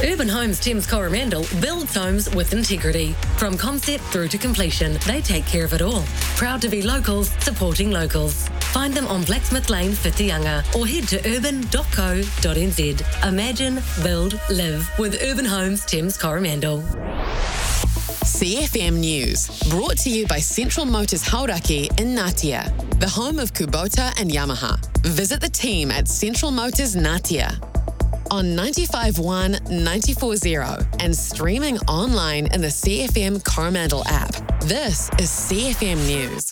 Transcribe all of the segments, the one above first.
Urban Homes Thames Coromandel builds homes with integrity. From concept through to completion, they take care of it all. Proud to be locals, supporting locals. Find them on Blacksmith Lane, Whitianga, or head to urban.co.nz. Imagine, build, live with Urban Homes Thames Coromandel. CFM News, brought to you by Central Motors Hauraki in Ngatea, the home of Kubota and Yamaha. Visit the team at Central Motors Ngatea on 95.1, 94.0 and streaming online in the CFM Coromandel app. This is CFM News.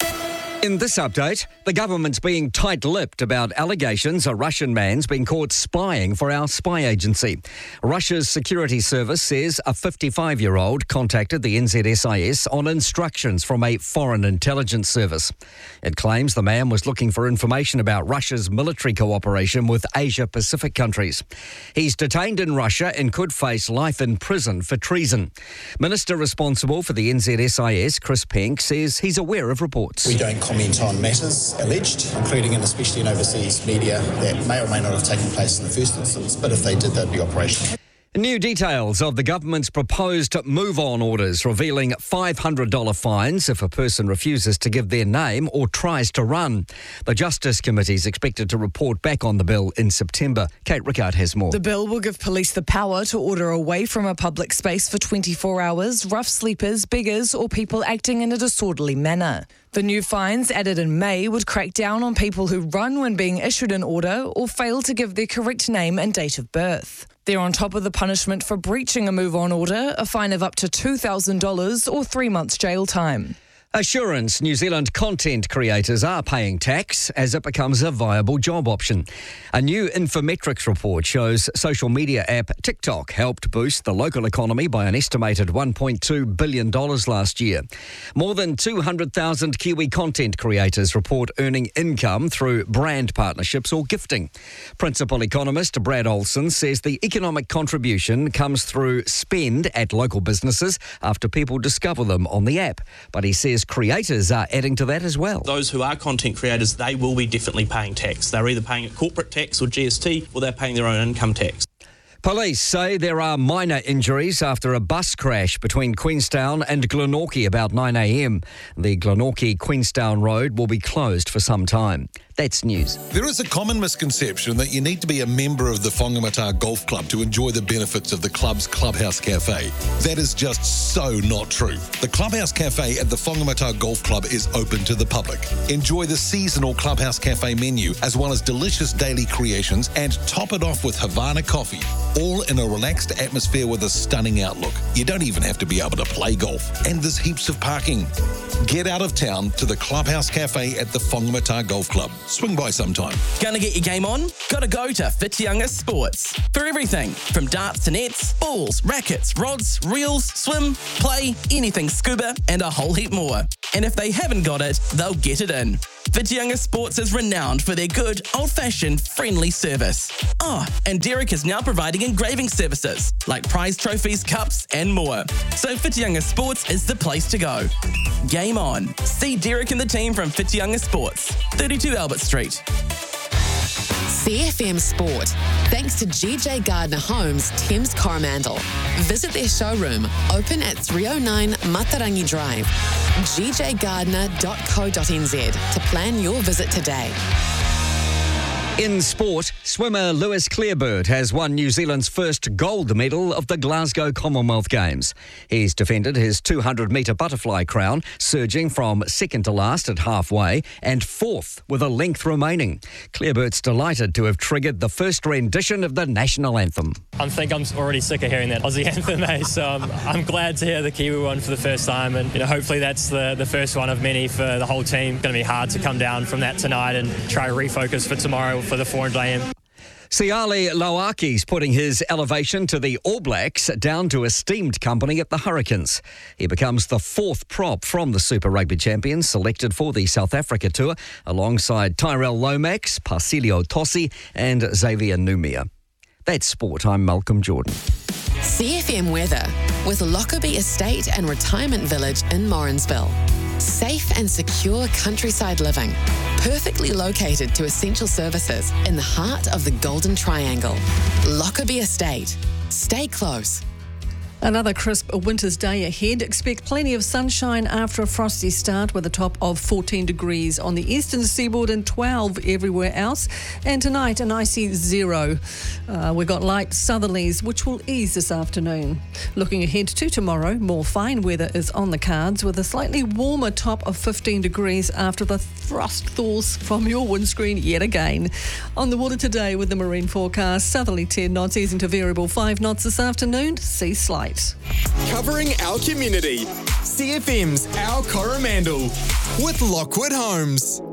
In this update, the government's being tight-lipped about allegations a Russian man's been caught spying for our spy agency. Russia's security service says a 55-year-old contacted the NZSIS on instructions from a foreign intelligence service. It claims the man was looking for information about Russia's military cooperation with Asia-Pacific countries. He's detained in Russia and could face life in prison for treason. Minister responsible for the NZSIS, Chris Penk, says he's aware of reports. We don't comment on matters alleged, including and especially in overseas media, that may or may not have taken place in the first instance, but if they did, they'd be operational. New details of the government's proposed move-on orders revealing $500 fines if a person refuses to give their name or tries to run. The Justice Committee is expected to report back on the bill in September. Kate Rickard has more. The bill will give police the power to order away from a public space for 24 hours rough sleepers, beggars or people acting in a disorderly manner. The new fines added in May would crack down on people who run when being issued an order or fail to give their correct name and date of birth. They're on top of the punishment for breaching a move-on order, a fine of up to $2,000 or 3 months jail time. Assurance New Zealand content creators are paying tax as it becomes a viable job option. A new Infometrics report shows social media app TikTok helped boost the local economy by an estimated $1.2 billion last year. More than 200,000 Kiwi content creators report earning income through brand partnerships or gifting. Principal economist Brad Olson says the economic contribution comes through spend at local businesses after people discover them on the app. But he says creators are adding to that as well. Those who are content creators, they will be definitely paying tax. They're either paying a corporate tax or GST, or they're paying their own income tax. Police say there are minor injuries after a bus crash between Queenstown and Glenorchy about 9 a.m. The Glenorchy-Queenstown road will be closed for some time. That's news. There is a common misconception that you need to be a member of the Whangamata Golf Club to enjoy the benefits of the club's Clubhouse Cafe. That is just so not true. The Clubhouse Cafe at the Whangamata Golf Club is open to the public. Enjoy the seasonal Clubhouse Cafe menu as well as delicious daily creations and top it off with Havana coffee, all in a relaxed atmosphere with a stunning outlook. You don't even have to be able to play golf, and there's heaps of parking. Get out of town to the Clubhouse Cafe at the Whangamata Golf Club. Swing by sometime. Gonna get your game on? Gotta go to Whitianga Sports. For everything from darts to nets, balls, rackets, rods, reels, swim, play, anything scuba, and a whole heap more. And if they haven't got it, they'll get it in. Whitianga Sports is renowned for their good, old-fashioned, friendly service. Oh, and Derek is now providing engraving services, like prize trophies, cups, and more. So Whitianga Sports is the place to go. Game on. See Derek and the team from Whitianga Sports, 32 Albert Street. CFM Sport, thanks to GJ Gardner Homes, Thames Coromandel. Visit their showroom, open at 309 Matarangi Drive, gjgardner.co.nz to plan your visit today. In sport, swimmer Lewis Clearbird has won New Zealand's first gold medal of the Glasgow Commonwealth Games. He's defended his 200-metre butterfly crown, surging from second to last at halfway and fourth with a length remaining. Clearbird's delighted to have triggered the first rendition of the national anthem. I think I'm already sick of hearing that Aussie anthem, so I'm glad to hear the Kiwi one for the first time, and hopefully that's the first one of many for the whole team. It's going to be hard to come down from that tonight and try to refocus for tomorrow for the 400 AM. Siale Lauaki's putting his elevation to the All Blacks down to esteemed company at the Hurricanes. He becomes the fourth prop from the Super Rugby champions selected for the South Africa tour, alongside Tyrell Lomax, Parcelio Tossi and Xavier Numia. That's sport. I'm Malcolm Jordan. CFM weather with Lockerbie Estate and Retirement Village in Morrinsville. Safe and secure countryside living, perfectly located to essential services in the heart of the Golden Triangle. Lockerbie Estate. Stay close. Another crisp winter's day ahead. Expect plenty of sunshine after a frosty start with a top of 14 degrees on the eastern seaboard and 12 everywhere else. And tonight, an icy 0. We've got light southerlies, which will ease this afternoon. Looking ahead to tomorrow, more fine weather is on the cards with a slightly warmer top of 15 degrees after the frost thaws from your windscreen yet again. On the water today with the marine forecast, southerly 10 knots easing to variable 5 knots this afternoon, sea slight. Covering our community. CFM's Our Coromandel with Lockwood Homes.